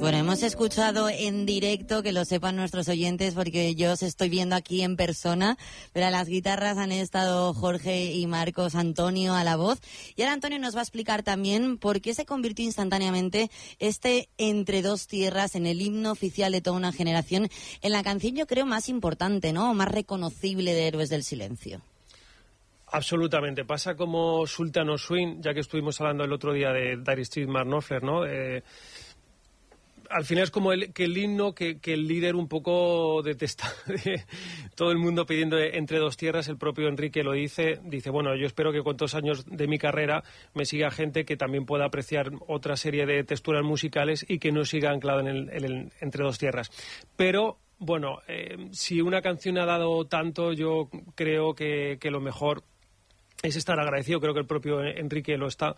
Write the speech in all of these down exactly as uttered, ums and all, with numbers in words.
Bueno, hemos escuchado en directo, que lo sepan nuestros oyentes, porque yo os estoy viendo aquí en persona, pero a las guitarras han estado Jorge y Marcos, Antonio a la voz. Y ahora Antonio nos va a explicar también por qué se convirtió instantáneamente este Entre dos tierras en el himno oficial de toda una generación, en la canción yo creo más importante, ¿no? Más reconocible de Héroes del Silencio. Absolutamente. Pasa como Sultan of Swing, ya que estuvimos hablando el otro día de Dire Straits, Mark Knopfler, ¿no? Eh, al final es como el, que el himno que, que el líder un poco detesta. Todo el mundo pidiendo Entre dos tierras, el propio Enrique lo dice, dice, bueno, yo espero que cuantos años de mi carrera me siga gente que también pueda apreciar otra serie de texturas musicales y que no siga anclado en el, en el Entre dos tierras. Pero, bueno, eh, si una canción ha dado tanto, yo creo que, que lo mejor es estar agradecido, creo que el propio Enrique lo está.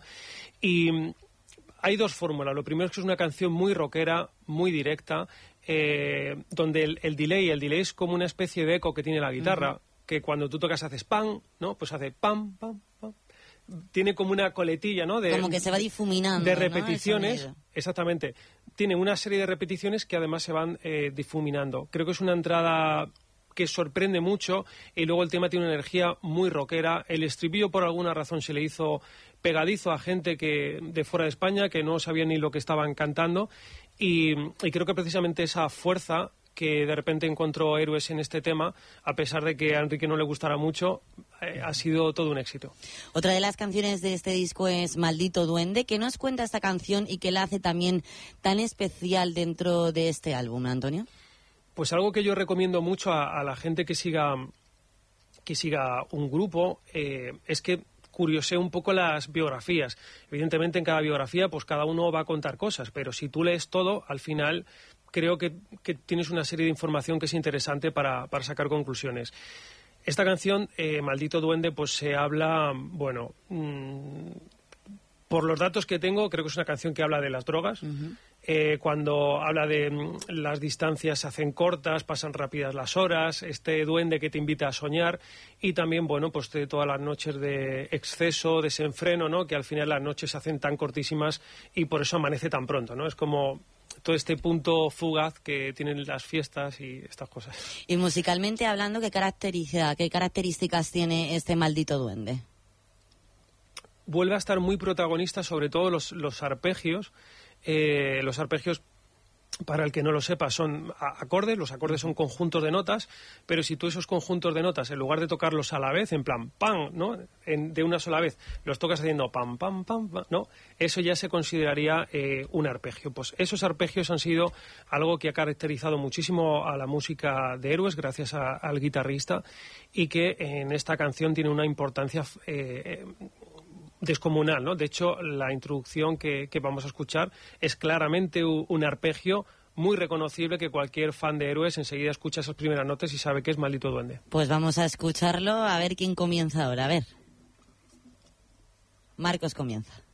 Y hay dos fórmulas. Lo primero es que es una canción muy rockera, muy directa, eh, donde el, el delay, el delay es como una especie de eco que tiene la guitarra, uh-huh. que cuando tú tocas haces pam, ¿no? Pues hace pam, pam, pam. Tiene como una coletilla, ¿no? De, como que se va difuminando, de repeticiones, ¿no? Exactamente. Tiene una serie de repeticiones que además se van eh, difuminando. Creo que es una entrada que sorprende mucho, y luego el tema tiene una energía muy rockera. El estribillo por alguna razón se le hizo pegadizo a gente que de fuera de España que no sabía ni lo que estaban cantando, y, y creo que precisamente esa fuerza que de repente encontró Héroes en este tema, a pesar de que a Enrique no le gustara mucho, eh, ha sido todo un éxito. Otra de las canciones de este disco es Maldito Duende. ¿Qué nos cuenta esta canción y qué la hace también tan especial dentro de este álbum, Antonio? Pues algo que yo recomiendo mucho a, a la gente que siga que siga un grupo eh, es que curiosee un poco las biografías. Evidentemente en cada biografía pues cada uno va a contar cosas, pero si tú lees todo, al final creo que, que tienes una serie de información que es interesante para, para sacar conclusiones. Esta canción, eh, Maldito Duende, pues se habla, bueno, mmm, por los datos que tengo, creo que es una canción que habla de las drogas. Uh-huh. Eh, cuando habla de mm, las distancias se hacen cortas, pasan rápidas las horas, este duende que te invita a soñar, y también, bueno, pues de todas las noches de exceso, desenfreno, ¿no? Que al final las noches se hacen tan cortísimas y por eso amanece tan pronto, ¿no? Es como todo este punto fugaz que tienen las fiestas y estas cosas. Y musicalmente hablando, ¿qué caracteriza, qué características tiene este Maldito Duende? Vuelve a estar muy protagonista, sobre todo los, los arpegios. Eh, los arpegios, para el que no lo sepa, son acordes. Los acordes son conjuntos de notas, pero si tú esos conjuntos de notas, en lugar de tocarlos a la vez, en plan pam, ¿no? En, de una sola vez, los tocas haciendo pam, pam, pam, pam, ¿no? Eso ya se consideraría eh, un arpegio. Pues esos arpegios han sido algo que ha caracterizado muchísimo a la música de Héroes, gracias a, al guitarrista, y que en esta canción tiene una importancia eh, descomunal, ¿no? De hecho, la introducción que, que vamos a escuchar es claramente un, un arpegio muy reconocible que cualquier fan de Héroes enseguida escucha esas primeras notas y sabe que es Maldito Duende. Pues vamos a escucharlo, a ver quién comienza ahora. A ver. Marcos comienza.